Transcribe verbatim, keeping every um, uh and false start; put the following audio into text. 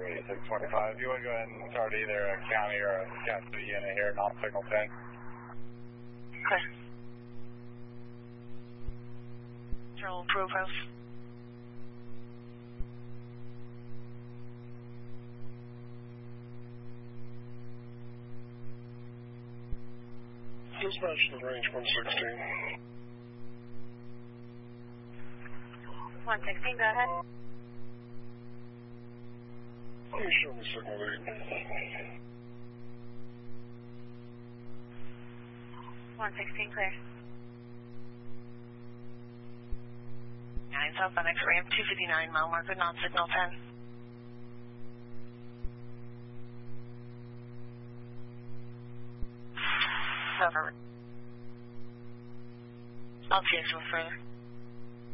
eighty-six twenty-five. You want to go ahead and start either a county or a cat city unit here, non-signal ten. Okay. Control approve house. Dispatch to the range one sixteen. one sixteen, go ahead. Can you show me signal eight? one sixteen, clear. nine south on X ramp, two fifty-nine, mile marker, non-signal ten. Over. I'll chase you further.